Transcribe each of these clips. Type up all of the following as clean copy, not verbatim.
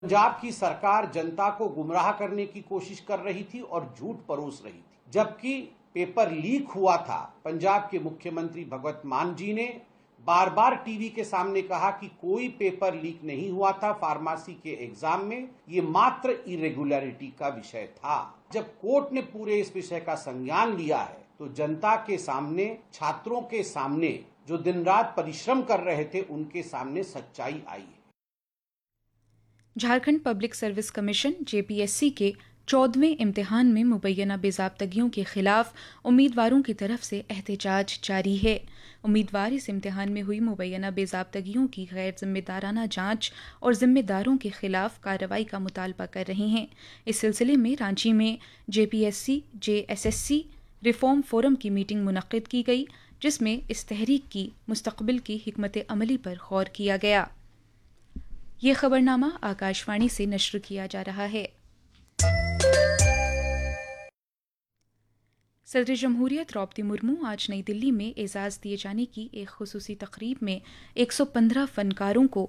पंजाब की सरकार जनता को गुमराह करने की कोशिश कर रही थी और झूठ परोस रही थी, जबकि पेपर लीक हुआ था। पंजाब के मुख्यमंत्री भगवत मान जी ने बार बार टीवी के सामने कहा कि कोई पेपर लीक नहीं हुआ था फार्मेसी के एग्जाम में, ये मात्र इरेगुलरिटी का विषय था। जब कोर्ट ने पूरे इस विषय का संज्ञान लिया है तो जनता के सामने, छात्रों के सामने, जो दिन रात परिश्रम कर रहे थे, उनके सामने सच्चाई आई है। Jharkhand public service commission JPSC के 14वें इम्तिहान में मुबैना बेज़ाब्तगियों के खिलाफ उम्मीदवारों की तरफ से एहतजाज जारी है। उम्मीदवार इस इम्तिहान में हुई मुबैना बेज़ाब्तगियों की गैर जिम्मेदाराना जांच और जिम्मेदारों के खिलाफ कार्रवाई का मुतालबा कर रहे हैं। इस सिलसिले में रांची में जेपीएससी जेएसएससी रिफॉर्म फोरम की मीटिंग मुनक्किद की गई, जिसमें इस तहरीक की मुस्तकबिल की हिकमत अमली पर गौर किया गया। ये खबरनामा आकाशवाणी से नश्र किया जा रहा है। सदर जमहूरियत द्रौपदी मुर्मू आज नई दिल्ली में एजाज़ दिए जाने की एक खुसूसी तकरीब में 115 फनकारों को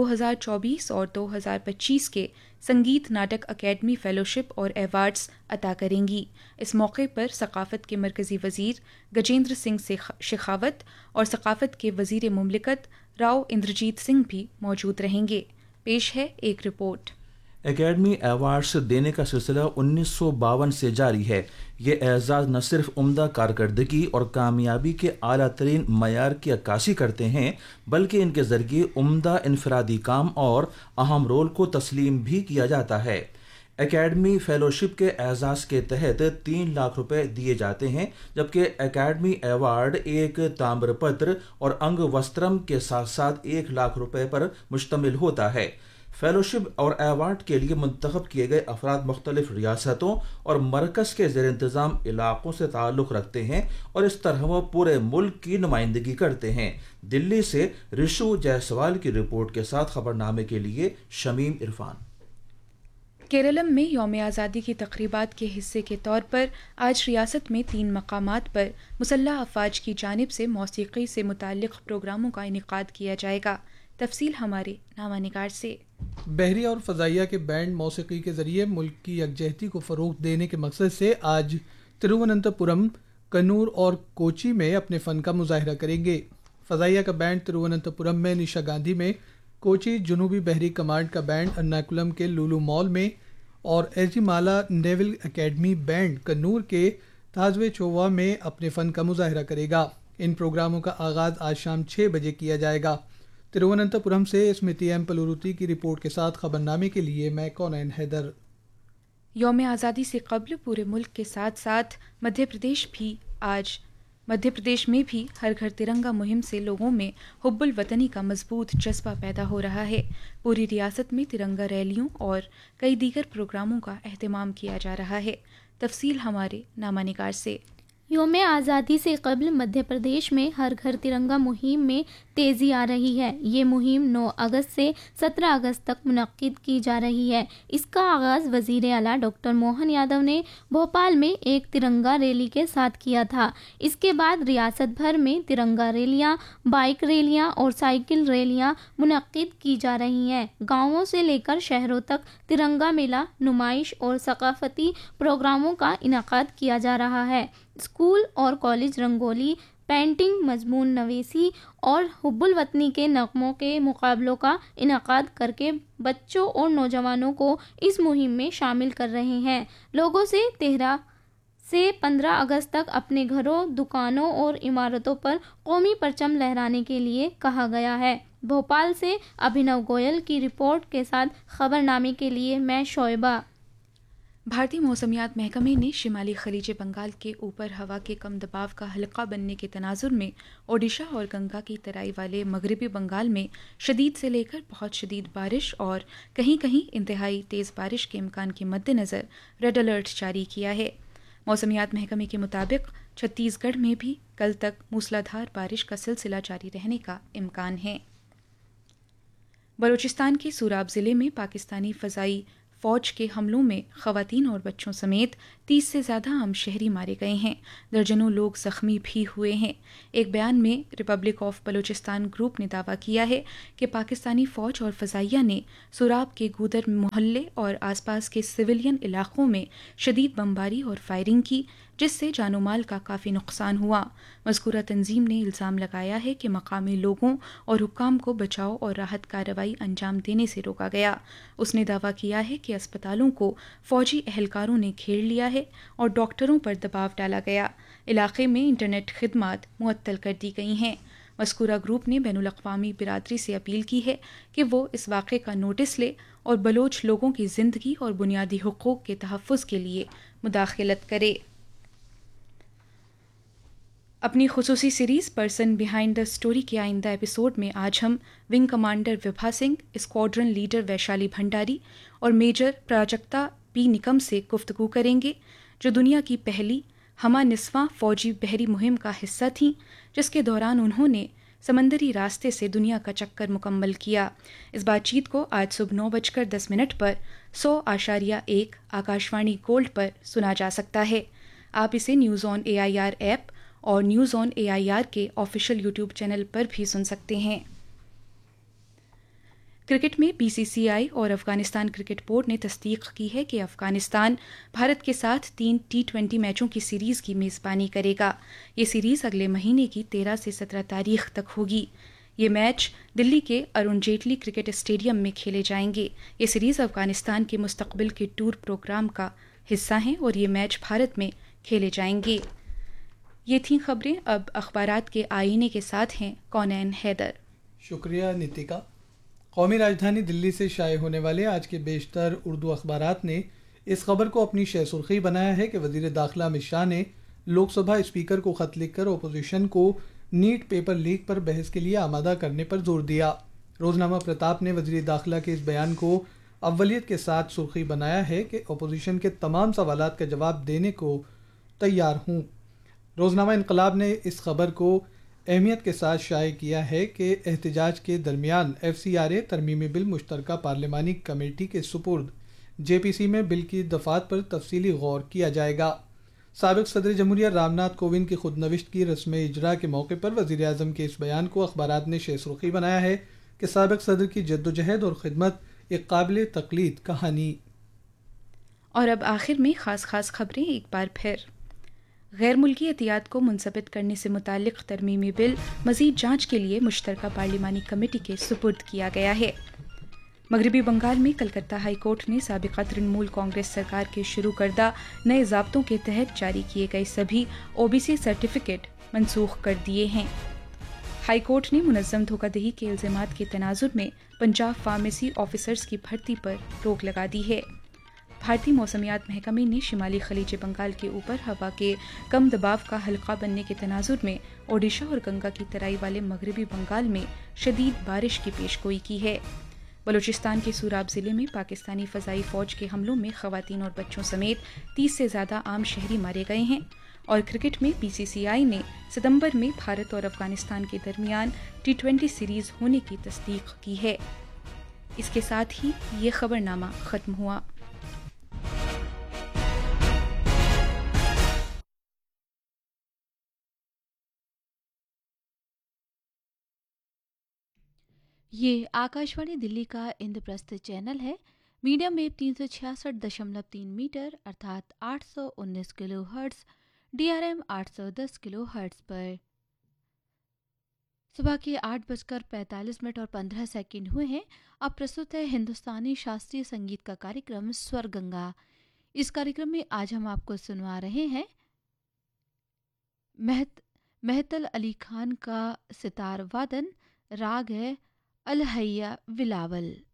2024 और 2025 के संगीत नाटक अकेडमी फेलोशिप और एवार्ड्स अता करेंगी। इस मौके पर सकाफत के मरकज़ी वज़ीर गजेंद्र सिंह शेखावत और सकाफत के वज़ीर मुमलिकत राव इंद्रजीत सिंह भी मौजूद रहेंगे। पेश है एक रिपोर्ट। एकेडमी अवार्ड्स देने का सिलसिला 1952 से जारी है। ये एजाज़ न सिर्फ उम्दा कारकर्दगी और कामयाबी के आला तरीन मयार की अक्कासी करते हैं, बल्कि इनके ज़रिए उम्दा इनफरादी काम और अहम रोल को तस्लीम भी किया जाता है। एकेडमी फेलोशिप के एजाज़ के तहत 3 लाख रुपए दिए जाते हैं, जबकि एकेडमी अवार्ड एक ताम्रपत्र और अंग वस्त्रम के साथ साथ 1 लाख रुपए पर मुश्तमिल होता है। फेलोशिप और अवार्ड के लिए मुंतखब किए गए अफराद मुख्तलिफ रियासतों और मरकज़ के ज़ेर इंतज़ाम इलाक़ों से ताल्लुक़ रखते हैं और इस तरह वो पूरे मुल्क की नुमाइंदगी करते हैं। दिल्ली से रिशु जायसवाल की रिपोर्ट के साथ खबरनामे के लिए शमीम इरफान। केरलम में यौम आज़ादी की तक़रीबात के हिस्से के तौर पर आज रियासत में 3 मकामात पर मुसल्लह अफ़वाज की जानिब से मौसीक़ी से मुताल्लिक़ प्रोग्रामों का इनेकाद किया जाएगा। तफसील हमारे नामानिगार से। बहरी और फ़ज़ाइया के बैंड मौसीक़ी के ज़रिए मुल्क की यकजहती को फ़रोग़ देने के मकसद से आज तिरुवनंतपुरम, कन्नूर और कोची में अपने फ़न का मुज़ाहरा करेंगे। फ़ज़ाइया का बैंड तिरुवनंतपुरम में निशा गांधी में, कोची जनूबी बहरी कमांड का बैंड अर्नाकुलम के लुलु मॉल में और Ezhimala naval academy band Kannur के ताजवे चोवा में अपने फ़न का मुज़ाहरा करेगा। इन प्रोग्रामों का आगाज़ आज शाम 6 बजे किया जाएगा। तिरुवनंतपुरम से स्मृति एम पलुरुती की रिपोर्ट के साथ खबरनामे के लिए मैं कौनैन हैदर। यौम आज़ादी से कबल पूरे मुल्क के साथ साथ मध्य प्रदेश में भी हर घर तिरंगा मुहिम से लोगों में हुब्बुल वतनी का मजबूत जज्बा पैदा हो रहा है। पूरी रियासत में तिरंगा रैलियों और कई दीगर प्रोग्रामों का एहतमाम किया जा रहा है। तफसील हमारे नामानिगार से। यौम आज़ादी से कबल मध्य प्रदेश में हर घर तिरंगा मुहिम में तेज़ी आ रही है। ये मुहिम 9 अगस्त से 17 अगस्त तक मुनक्किद की जा रही है। इसका आगाज़ वज़ीर आला डॉक्टर मोहन यादव ने भोपाल में एक तिरंगा रैली के साथ किया था। इसके बाद रियासत भर में तिरंगा रैलियाँ, बाइक रैलियाँ और साइकिल रैलियाँ मुनक्किद की जा रही हैं। गाँवों से लेकर शहरों तक तिरंगा मेला, नुमाइश और सकाफती प्रोग्रामों का इनेकाद किया जा रहा है। स्कूल और कॉलेज रंगोली, पेंटिंग, मजमून नवीसी और हुब्बुल वतनी के नगमों के मुकाबलों का इनेकाद करके बच्चों और नौजवानों को इस मुहिम में शामिल कर रहे हैं। लोगों से 13 से 15 अगस्त तक अपने घरों, दुकानों और इमारतों पर कौमी परचम लहराने के लिए कहा गया है। भोपाल से अभिनव गोयल की रिपोर्ट के साथ खबरनामे के लिए मैं शोएबा। भारतीय मौसमियात महकमे ने शिमाली खलीज बंगाल के ऊपर हवा के कम दबाव का हल्का बनने के तनाजुर में ओडिशा और गंगा की तराई वाले मगरबी बंगाल में शदीद से लेकर बहुत शदीद बारिश और कहीं कहीं इंतहाई तेज़ बारिश के इम्कान के मद्देनज़र रेड अलर्ट जारी किया है। मौसमियात महकमे के मुताबिक छत्तीसगढ़ में भी कल तक मूसलाधार बारिश का सिलसिला जारी रहने का इम्कान है। बलूचिस्तान के सूराब ज़िले में पाकिस्तानी फ़ज़ाई فوج کے حملوں میں خواتین اور بچوں سمیت 30 سے زیادہ عام شہری مارے گئے ہیں، درجنوں لوگ زخمی بھی ہوئے ہیں۔ ایک بیان میں ریپبلک آف بلوچستان گروپ نے دعویٰ کیا ہے کہ پاکستانی فوج اور فضائیہ نے سوراب کے گودر محلے اور آس پاس کے سویلین علاقوں میں شدید بمباری اور فائرنگ کی، جس سے جان و مال کا کافی نقصان ہوا۔ مذکورہ تنظیم نے الزام لگایا ہے کہ مقامی لوگوں اور حکام کو بچاؤ اور راحت کارروائی انجام دینے سے روکا گیا۔ اس نے دعویٰ کیا ہے کہ اسپتالوں کو فوجی اہلکاروں نے گھیر لیا ہے اور ڈاکٹروں پر دباؤ ڈالا گیا۔ علاقے میں انٹرنیٹ خدمات معطل کر دی گئی ہیں۔ مذکورہ گروپ نے بین الاقوامی برادری سے اپیل کی ہے کہ وہ اس واقعے کا نوٹس لے اور بلوچ لوگوں کی زندگی اور بنیادی حقوق کے تحفظ کے لیے مداخلت کرے۔ اپنی خصوصی series person behind the story کے آئندہ ایپیسوڈ میں آج ہم wing commander وبھا Singh, squadron leader Vaishali Bhandari اور میجر پراجکتا پی نکم سے گفتگو کریں گے، جو دنیا کی پہلی ہمہ نسواں فوجی بحری مہم کا حصہ تھیں، جس کے دوران انہوں نے سمندری راستے سے دنیا کا چکر مکمل کیا۔ اس بات چیت کو آج صبح 9:10 پر 100.1 آکاشوانی گولڈ پر سنا جا سکتا ہے۔ آپ اسے نیوز آن AIR ایپ اور نیوز آن AIR کے آفیشیل یوٹیوب چینل پر بھی سن سکتے ہیں۔ کرکٹ میں BCCI اور افغانستان کرکٹ بورڈ نے تصدیق کی ہے کہ افغانستان بھارت کے ساتھ 3 T20 میچوں کی سیریز کی میزبانی کرے گا۔ یہ سیریز اگلے مہینے کی 13 سے 17 تاریخ تک ہوگی۔ یہ میچ دلی کے ارون جیٹلی کرکٹ اسٹیڈیم میں کھیلے جائیں گے۔ یہ سیریز افغانستان کے مستقبل کے ٹور پروگرام کا حصہ ہیں اور یہ میچ بھارت میں کھیلے جائیں گے۔ یہ تھیں خبریں، اب اخبارات کے آئینے کے ساتھ ہیں کونین حیدر۔ شکریہ نیتیکا۔ قومی راجدھانی دلی سے شائع ہونے والے آج کے بیشتر اردو اخبارات نے اس خبر کو اپنی شہ سرخی بنایا ہے کہ وزیر داخلہ امت شاہ نے لوک سبھا اسپیکر کو خط لکھ کر اپوزیشن کو نیٹ پیپر لیک پر بحث کے لیے آمادہ کرنے پر زور دیا۔ روزنامہ پرتاپ نے وزیر داخلہ کے اس بیان کو اولیت کے ساتھ سرخی بنایا ہے کہ اپوزیشن کے تمام سوالات کا جواب دینے کو تیار ہوں۔ روزنامہ انقلاب نے اس خبر کو اہمیت کے ساتھ شائع کیا ہے کہ احتجاج کے درمیان FCRA ترمیمی بل مشترکہ پارلیمانی کمیٹی کے سپرد JPC میں بل کی دفعات پر تفصیلی غور کیا جائے گا۔ سابق صدر جمہوریہ رام ناتھ کووند کی خود نوشت کی رسم اجرا کے موقع پر وزیر اعظم کے اس بیان کو اخبارات نے شہ سرخی بنایا ہے کہ سابق صدر کی جدوجہد اور خدمت ایک قابل تقلید کہانی۔ اور اب آخر میں خاص خبریں ایک بار پھر۔ غیر ملکی عطیات کو منضبط کرنے سے متعلق ترمیمی بل مزید جانچ کے لیے مشترکہ پارلیمانی کمیٹی کے سپرد کیا گیا ہے۔ مغربی بنگال میں کلکتہ ہائی کورٹ نے سابقہ ترنمول کانگریس سرکار کے شروع کردہ نئے ضابطوں کے تحت جاری کیے گئے سبھی OBC سرٹیفکیٹ منسوخ کر دیے ہیں۔ ہائی کورٹ نے منظم دھوکہ دہی کے الزامات کے تناظر میں پنجاب فارمیسی آفیسرز کی بھرتی پر روک لگا دی ہے۔ بھارتی موسمیات محکمے نے شمالی خلیج بنگال کے اوپر ہوا کے کم دباؤ کا حلقہ بننے کے تناظر میں اوڈیشہ اور گنگا کی ترائی والے مغربی بنگال میں شدید بارش کی پیشگوئی کی ہے۔ بلوچستان کے سوراب ضلع میں پاکستانی فضائی فوج کے حملوں میں خواتین اور بچوں سمیت 30 سے زیادہ عام شہری مارے گئے ہیں۔ اور کرکٹ میں BCCI نے ستمبر میں بھارت اور افغانستان کے درمیان T20 سیریز ہونے کی تصدیق کی ہے۔ اس کے ساتھ ہی یہ خبرنامہ ختم ہوا۔ یہ آکاشوانی دلی کا اندرپرستھ چینل ہے۔ میڈیم ویو 366.3 میٹر ارتھات 819 کلو ہرٹز، DRM 810 کلو ہرٹز پر۔ صبح کے 8:45 اور 15 سیکنڈ ہوئے ہیں۔ اب پرستت ہے ہندوستانی شاستریہ سنگیت کا کارکرم سور گنگا۔ اس کارکرم میں آج ہم آپ کو سنوا رہے ہیں مہتل علی خان کا ستار وادن، راگ ہے الہیہ ولاول۔